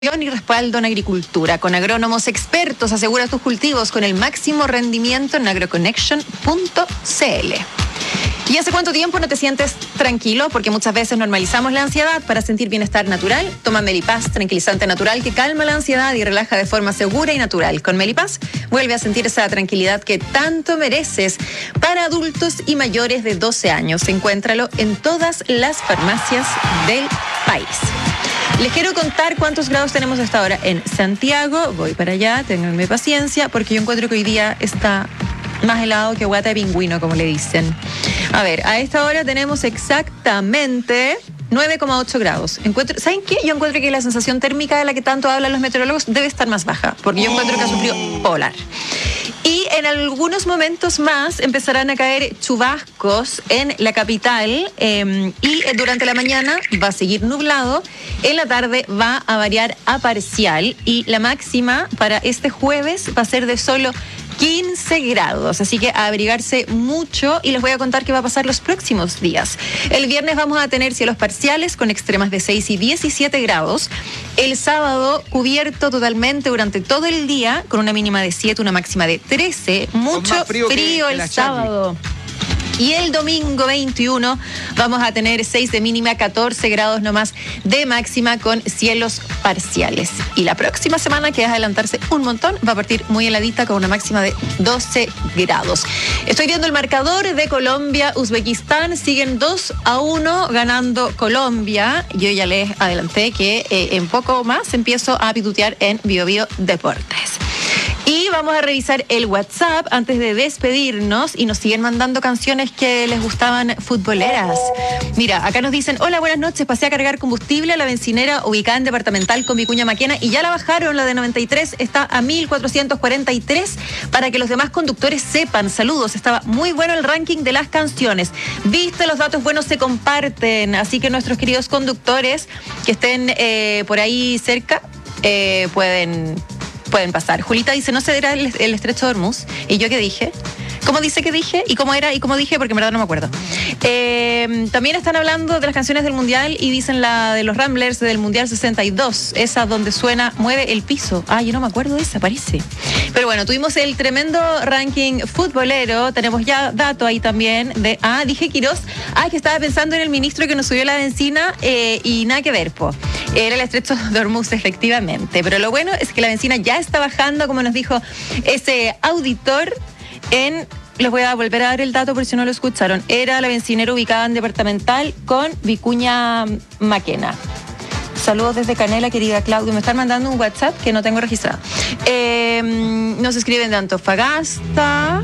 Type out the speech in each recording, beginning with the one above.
Y respaldo en agricultura. Con agrónomos expertos asegura tus cultivos con el máximo rendimiento en agroconnection.cl. ¿Y hace cuánto tiempo no te sientes tranquilo? Porque muchas veces normalizamos la ansiedad. Para sentir bienestar natural, toma Melipaz, tranquilizante natural que calma la ansiedad y relaja de forma segura y natural. Con Melipaz vuelve a sentir esa tranquilidad que tanto mereces. Para adultos y mayores de 12 años, encuéntralo en todas las farmacias del país. Les quiero contar cuántos grados tenemos hasta ahora en Santiago. Voy para allá, ténganme paciencia, porque yo encuentro que hoy día está más helado que guata de pingüino, como le dicen. A ver, a esta hora tenemos exactamente 9,8 grados. ¿Saben qué? Yo encuentro que la sensación térmica de la que tanto hablan los meteorólogos debe estar más baja, porque yo encuentro que hace un frío polar. Y en algunos momentos más empezarán a caer chubascos en la capital y durante la mañana va a seguir nublado. En la tarde va a variar a parcial y la máxima para este jueves va a ser de solo 15 grados, así que a abrigarse mucho y les voy a contar qué va a pasar los próximos días. El viernes vamos a tener cielos parciales con extremas de 6 y 17 grados. El sábado cubierto totalmente durante todo el día con una mínima de 7, una máxima de 13. Mucho frío el sábado. Y el domingo 21 vamos a tener 6 de mínima, 14 grados nomás de máxima con cielos parciales. Y la próxima semana, que es adelantarse un montón, va a partir muy heladita con una máxima de 12 grados. Estoy viendo el marcador de Colombia-Uzbekistán. Siguen 2-1 ganando Colombia. Yo ya les adelanté que en poco más empiezo a pitutear en Bio Bio Deportes. Y vamos a revisar el WhatsApp antes de despedirnos y nos siguen mandando canciones que les gustaban futboleras. Mira, acá nos dicen, hola, buenas noches, pasé a cargar combustible a la bencinera ubicada en Departamental con Vicuña Maquena y ya la bajaron, la de 93 está a 1443 para que los demás conductores sepan. Saludos, estaba muy bueno el ranking de las canciones. Viste, los datos buenos se comparten, así que nuestros queridos conductores que estén por ahí cerca pueden pasar. Julita dice, ¿no cederá el estrecho de Hormuz? ¿Y yo qué dije? ¿Cómo dice que dije? ¿Y cómo era? ¿Y cómo dije? Porque en verdad no me acuerdo. También están hablando de las canciones del Mundial y dicen la de los Ramblers del Mundial 62, esa donde suena Mueve el piso. Ah, yo no me acuerdo de esa, parece. Pero bueno, tuvimos el tremendo ranking futbolero. Tenemos ya dato ahí también de... Ah, dije Quirós. Ah, que estaba pensando en el ministro que nos subió la benzina y nada que ver, po. Era el estrecho de Hormuz, efectivamente. Pero lo bueno es que la benzina ya está bajando, como nos dijo ese auditor, les voy a volver a dar el dato por si no lo escucharon. Era la bencinera ubicada en Departamental con Vicuña Maquena. Saludos desde Canela, querida Claudia. Me están mandando un WhatsApp que no tengo registrado. Nos escriben de Antofagasta.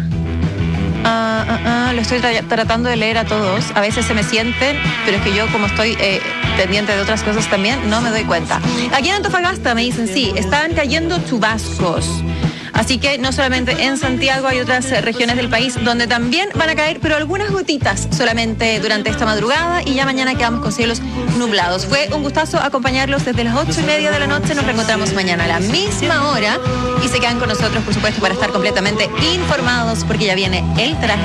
Lo estoy tratando de leer a todos. A veces se me sienten, pero es que yo, como estoy pendiente de otras cosas también, no me doy cuenta. Aquí en Antofagasta me dicen, sí, están cayendo chubascos. Así que no solamente en Santiago, hay otras regiones del país donde también van a caer, pero algunas gotitas solamente durante esta madrugada y ya mañana quedamos con cielos nublados. Fue un gustazo acompañarlos desde las 8:30 de la noche. Nos reencontramos mañana a la misma hora y se quedan con nosotros, por supuesto, para estar completamente informados porque ya viene el traje.